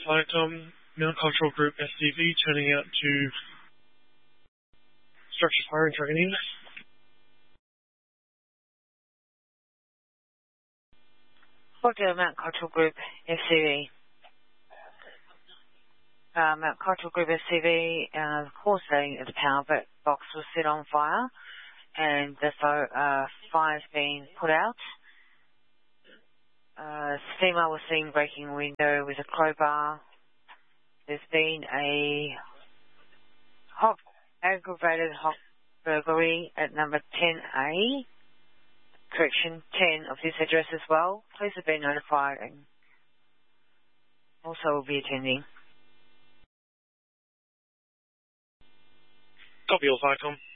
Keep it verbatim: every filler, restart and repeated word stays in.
FICOM, Mount Cultural Group S C V, turning out to structured fire and training. Roger, Mount Cultural Group S C V. Uh, Mount Cultural Group S C V, uh, the call saying that the power box was set on fire and the uh, fire's been put out. Uh, steamer was seen breaking a window with a crowbar. There's been a hot, aggravated hot burglary at number ten A, correction, ten of this address as well. Police have been notified and also will be attending. Copy all FICOM.